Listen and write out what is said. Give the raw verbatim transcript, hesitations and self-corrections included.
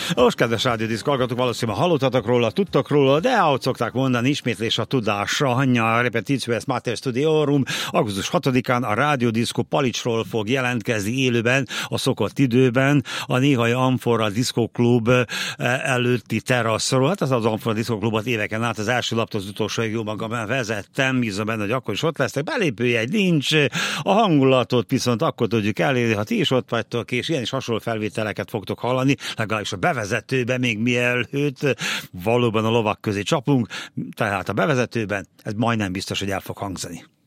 Most, kedves rádiódiszk hallgatók, valószínűleg hallottatok róla, tudtak róla, de ahogy szokták mondani, ismétlés a tudásra. Anya repetitio est mater studiorum. augusztus hatodikán a Rádiódiszkó Palicsról fog jelentkezni élőben, a szokott időben, a Néhai Amfora Diszkó Klub előtti teraszról. Hát az az Amfora Diszkó Klubot éveken át az első laptól az utolsó jó magam vezettem, bízom benne, hogy akkor is ott lesznek. Belépőjegy nincs, a hangulatot viszont akkor tudjuk elérni, ha ti is ott vagytok, és ilyen is hasonló felvételeket fogtok hallani, legalábbis a bevezetőben, még mielőtt valóban a lovak közé csapunk, tehát a bevezetőben ez majdnem biztos, hogy el fog hangzani.